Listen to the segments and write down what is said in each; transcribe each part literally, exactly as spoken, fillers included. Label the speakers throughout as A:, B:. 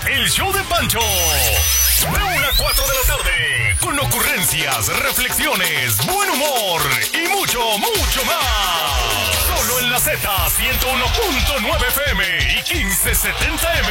A: el show de Pancho. De una a cuatro de la tarde, con ocurrencias, reflexiones, buen humor y mucho, mucho más. Solo en la Z ciento uno punto nueve F M y quince setenta M.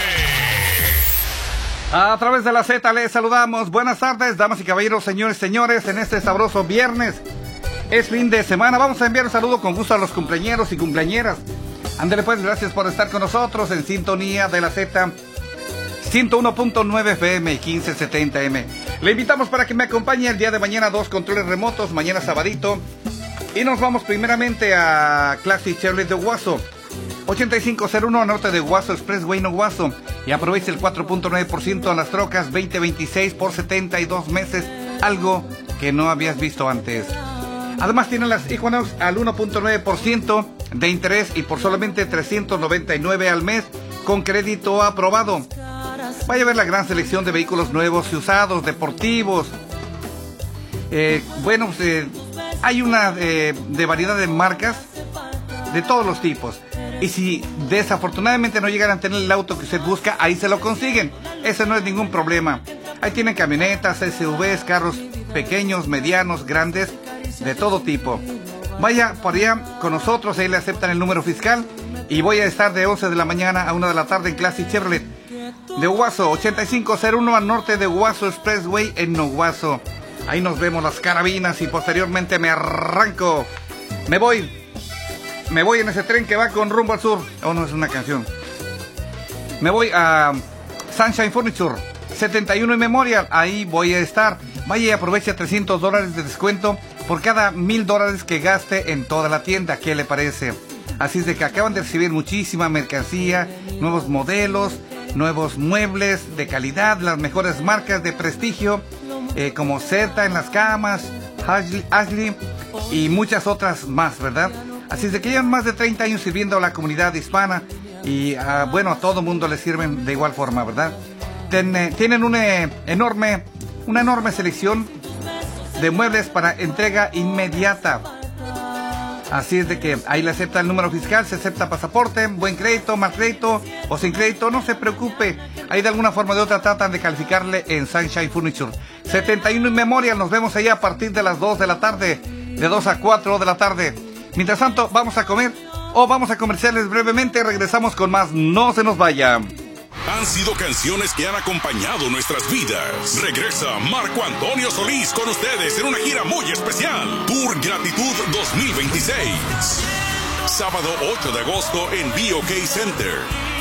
B: A través de la Z les saludamos. Buenas tardes, damas y caballeros, señores, señores, en este sabroso viernes. Es fin de semana. Vamos a enviar un saludo con gusto a los cumpleañeros y cumpleañeras. Ándale pues, gracias por estar con nosotros en sintonía de la Z ciento uno punto nueve F M y quince setenta M. Le invitamos para que me acompañe el día de mañana, dos controles remotos, mañana sabadito. Y nos vamos primeramente a Classic Chevrolet de Owasso, ochenta y cinco cero uno norte de Owasso Expressway en Owasso. Y aproveche el cuatro punto nueve por ciento en las trocas veinte veintiséis por setenta y dos meses, algo que no habías visto antes. Además tienen las Equinox al uno punto nueve por ciento de interés y por solamente trescientos noventa y nueve al mes con crédito aprobado. Vaya a ver la gran selección de vehículos nuevos y usados, deportivos. Eh, bueno, eh, hay una eh, de variedad de marcas de todos los tipos. Y si desafortunadamente no llegan a tener el auto que usted busca, ahí se lo consiguen. Ese no es ningún problema. Ahí tienen camionetas, S U Vs, carros pequeños, medianos, grandes, de todo tipo. Vaya por allá con nosotros, ahí le aceptan el número fiscal. Y voy a estar de once de la mañana a una de la tarde en Classic Chevrolet de Owasso, ochenta y cinco cero uno al norte de Owasso Expressway en Owasso. Ahí nos vemos las carabinas y posteriormente me arranco. Me voy. Me voy en ese tren que va con rumbo al sur. Oh, no, es una canción. Me voy a Sunshine Furniture, setenta y uno y Memorial. Ahí voy a estar. Vaya y aproveche trescientos dólares de descuento por cada mil dólares que gaste en toda la tienda. ¿Qué le parece? Así es de que acaban de recibir muchísima mercancía, nuevos modelos, nuevos muebles de calidad, las mejores marcas de prestigio, eh, como Z en las camas, Ashley, Ashley y muchas otras más, ¿verdad? Así es de que llevan más de treinta años sirviendo a la comunidad hispana y, uh, bueno, a todo mundo les sirven de igual forma, ¿verdad? Ten, eh, tienen una enorme, una enorme selección de muebles para entrega inmediata. Así es de que ahí le acepta el número fiscal, se acepta pasaporte, buen crédito, mal crédito o sin crédito, no se preocupe. Ahí de alguna forma o de otra tratan de calificarle en Sunshine Furniture. setenta y uno en Memorial, nos vemos allá a partir de las dos de la tarde, de dos a cuatro de la tarde. Mientras tanto, vamos a comer o vamos a comerciales brevemente, regresamos con más, no se nos vaya.
A: Han sido canciones que han acompañado nuestras vidas. Regresa Marco Antonio Solís con ustedes en una gira muy especial. Tour Gratitud dos mil veintiséis. Sábado ocho de agosto en B O K Center.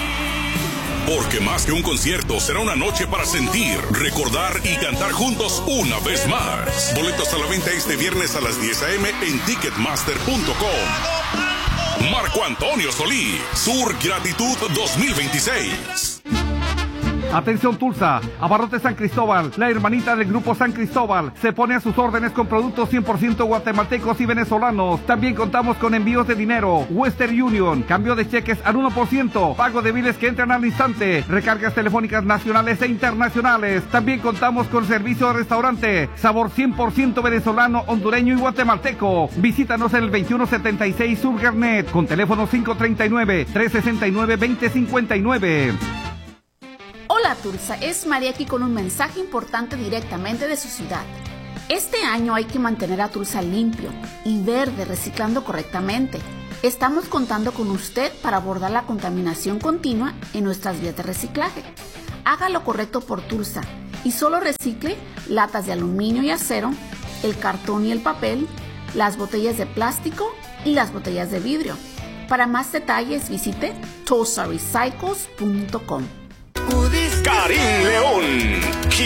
A: Porque más que un concierto, será una noche para sentir, recordar y cantar juntos una vez más. Boletos a la venta este viernes a las diez a eme en ticketmaster punto com. Marco Antonio Solís, Tour Gratitud dos mil veintiséis.
B: Atención Tulsa, Abarrotes San Cristóbal, la hermanita del grupo San Cristóbal, se pone a sus órdenes con productos cien por ciento guatemaltecos y venezolanos. También contamos con envíos de dinero, Western Union, cambio de cheques al uno por ciento, pago de biles que entran al instante, recargas telefónicas nacionales e internacionales. También contamos con servicio de restaurante, sabor cien por ciento venezolano, hondureño y guatemalteco. Visítanos en el veintiuno setenta y seis Sur Garnet, con teléfono cinco treinta y nueve, tres sesenta y nueve, veinte cincuenta y nueve.
C: Hola Tulsa, es María aquí con un mensaje importante directamente de su ciudad. Este año hay que mantener a Tulsa limpio y verde, reciclando correctamente. Estamos contando con usted para abordar la contaminación continua en nuestras vías de reciclaje. Haga lo correcto por Tulsa y solo recicle latas de aluminio y acero, el cartón y el papel, las botellas de plástico y las botellas de vidrio. Para más detalles visite tulsa recycles punto com.
A: Karim León.